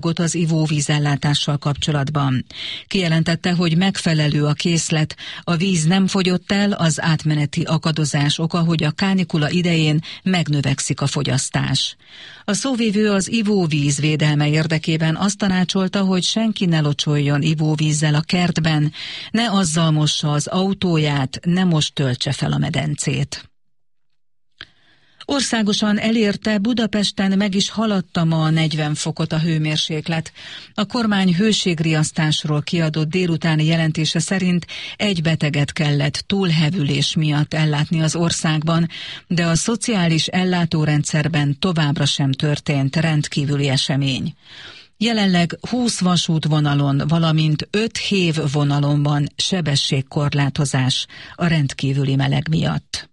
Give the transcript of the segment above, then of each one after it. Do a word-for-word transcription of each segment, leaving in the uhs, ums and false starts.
az ivóvízellátással kapcsolatban. Kijelentette, hogy megfelelő a készlet, a víz nem fogyott el, az átmeneti akadozás oka, hogy a kánikula idején megnövekszik a fogyasztás. A szóvivő az ivóvíz védelme érdekében azt tanácsolta, hogy senki ne locsoljon ivóvízzel a kertben, ne azzal mossa az autóját, ne most töltse fel a medencét. Országosan elérte, Budapesten meg is haladta ma a negyven fokot a hőmérséklet. A kormány hőségriasztásról kiadott délutáni jelentése szerint egy beteget kellett túlhevülés miatt ellátni az országban, de a szociális ellátórendszerben továbbra sem történt rendkívüli esemény. Jelenleg húsz vasútvonalon, valamint öt hévvonalon van sebességkorlátozás a rendkívüli meleg miatt.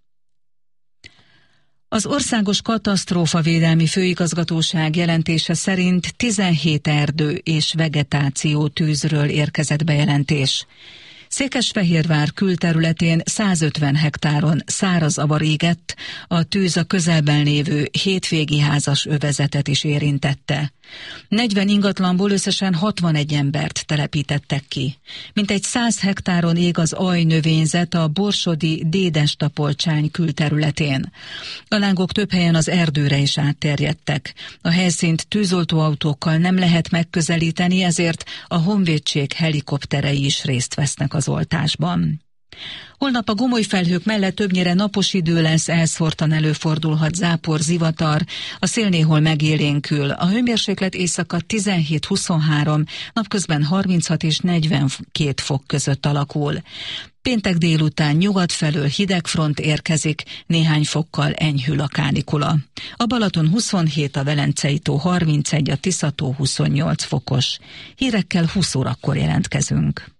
Az Országos Katasztrófavédelmi Főigazgatóság jelentése szerint tizenhét erdő és vegetáció tűzről érkezett bejelentés. Székesfehérvár külterületén százötven hektáron száraz avar égett, a tűz a közelben lévő hétvégi házas övezetet is érintette. negyven ingatlanból összesen hatvanegy embert telepítettek ki. Mintegy száz hektáron ég az ajnövényzet a borsodi Dédestapolcsány külterületén. A lángok több helyen az erdőre is átterjedtek. A helyszínt tűzoltóautókkal nem lehet megközelíteni, ezért a honvédség helikopterei is részt vesznek az oltásban. Holnap a gomoly felhők mellett többnyire napos idő lesz, elszórtan előfordulhat zápor, zivatar, a szél néhol megélénkül. A hőmérséklet éjszaka tizenhét-huszonhárom, napközben harminchat és negyvenkét fok között alakul. Péntek délután nyugat felől hideg front érkezik, néhány fokkal enyhül a kánikula. A Balaton huszonhét, a Velencei tó harmincegy, a Tisza-tó huszonnyolc fokos. Hírekkel húsz órakor jelentkezünk.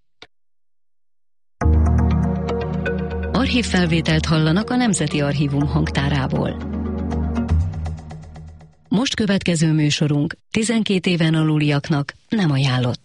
Archívfelvételt hallanak a Nemzeti Archívum hangtárából. Most következő műsorunk tizenkét éven aluliaknak nem ajánlott.